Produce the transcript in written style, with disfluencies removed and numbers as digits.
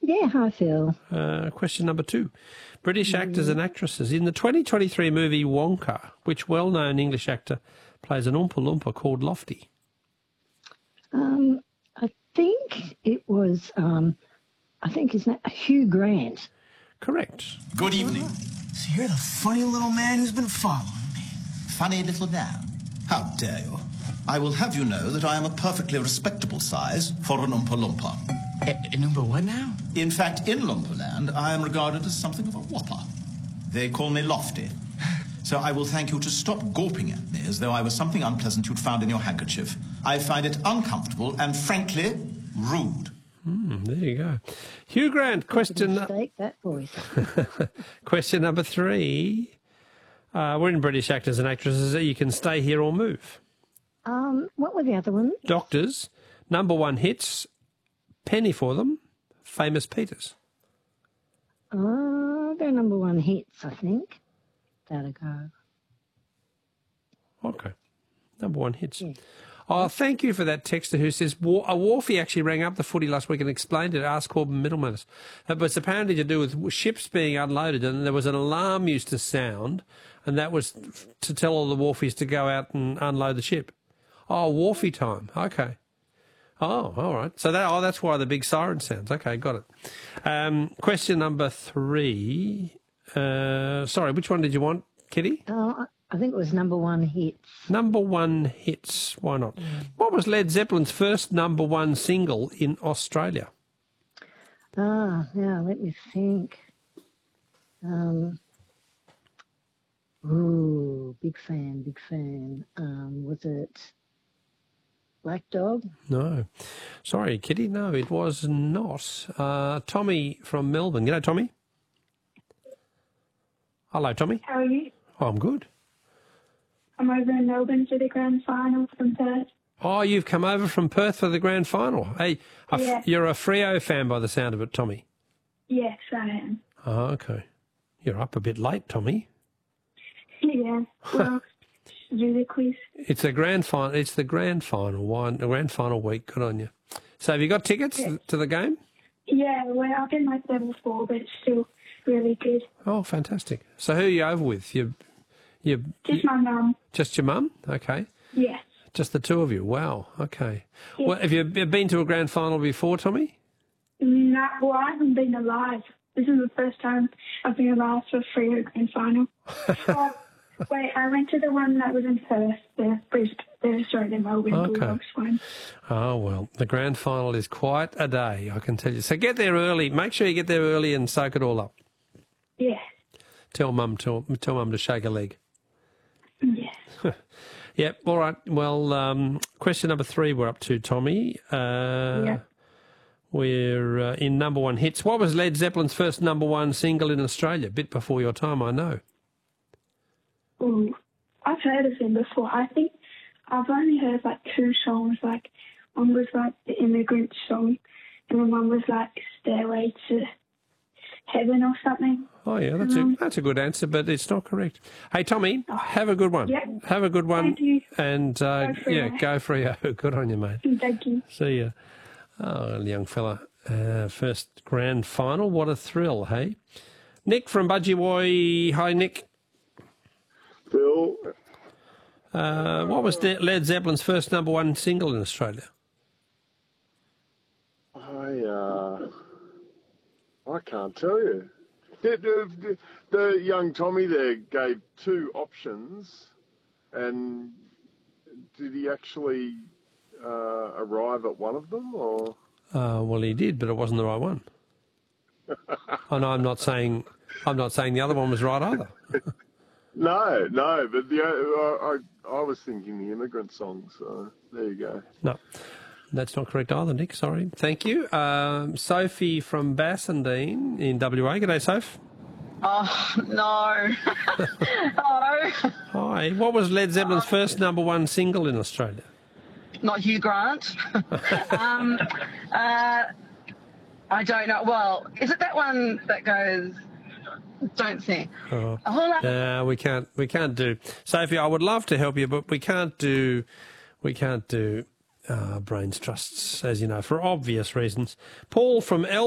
Yeah, hi, Phil. Question number 2. British actors and actresses. In the 2023 movie Wonka, which well-known English actor plays an Oompa Loompa called Lofty? I think it was, I think his name, Hugh Grant. Correct. Good evening. So you're the funny little man who's been following me. Funny little man. How dare you? I will have you know that I am a perfectly respectable size for an Oompa Loompa. An Oompa what now? In fact, in Loompa-land, I am regarded as something of a whopper. They call me Lofty. So I will thank you to stop gawping at me as though I was something unpleasant you'd found in your handkerchief. I find it uncomfortable and, frankly, rude. There you go. Hugh Grant, question... Mistake, that voice. Question number 3. We're in British actors and actresses. You can stay here or move. What were the other ones? Doctors, number 1 hits, penny for them, Famous Peters. They're number 1 hits, I think. That'll go. Okay. Number 1 hits. Yeah. Oh, thank you for that texter who says, a wharfie actually rang up the footy last week and explained it, asked Corbin Middleman. But it's apparently to do with ships being unloaded, and there was an alarm used to sound, and that was to tell all the wharfies to go out and unload the ship. Oh, wharfie time. Okay. Oh, all right. So that's why the big siren sounds. Okay, got it. Question number 3. Sorry, which one did you want, Kitty? I think it was number 1 hits. Number 1 hits. Why not? What was Led Zeppelin's first number 1 single in Australia? Now let me think. Big fan. Was it Black Dog? No. Sorry, Kitty. No, it was not. Tommy from Melbourne. G'day, Tommy. Hello, Tommy. How are you? Oh, I'm good. I'm over in Melbourne for the grand final from Perth. Oh, you've come over from Perth for the grand final. Hey, Yeah. You're a Freo fan by the sound of it, Tommy. Yes, I am. Oh, okay. You're up a bit late, Tommy. Yeah. Well, do the quiz. It's the grand final. It's the grand final one. The grand final week. Good on you. So, have you got tickets to the game? Yeah, we're up in like level 4, but it's still really good. Oh, fantastic. So, who are you over with? Just my mum. Just your mum? Okay. Yes. Just the two of you. Wow. Okay. Yeah. Well, have you been to a grand final before, Tommy? No, well, I haven't been alive. This is the first time I've been alive for a Freo grand final. Wait, I went to the one that was in Perth, the Melbourne Bulldogs one. Oh, well, the grand final is quite a day, I can tell you. So get there early. Make sure you get there early and soak it all up. Yeah. Tell Mum to shake a leg. Yes. Yep, all right. Well, question number 3 we're up to, Tommy. Yeah. We're in number 1 hits. What was Led Zeppelin's first number 1 single in Australia? Bit before your time, I know. Ooh, I've heard of him before. I think I've only heard like 2 songs. Like one was like the Immigrant Song, and then one was like Stairway to Heaven or something. Oh yeah, that's a good answer, but it's not correct. Hey Tommy, have a good one. Yeah. Have a good one. Thank you. And go Freo. Good on you, mate. Thank you. See ya. Oh, young fella. First grand final. What a thrill, hey? Nick from Budgie. Hi, Nick. Phil. What was Led Zeppelin's first number 1 single in Australia? I can't tell you. The young Tommy there gave 2 options, and did he actually arrive at one of them, or? Well, he did, but it wasn't the right one. Oh no, I'm not saying the other one was right either. No, but I was thinking the Immigrant Song, so there you go. No, that's not correct either, Nick. Sorry. Thank you. Sophie from Bassendean in WA. G'day, Soph. Oh, no. Hello. Hi. What was Led Zeppelin's first number 1 single in Australia? Not Hugh Grant. I don't know. Well, is it that one that goes... Don't think. No, we can't do. Sophie, I would love to help you, but we can't do brains trusts, as you know, for obvious reasons. Paul from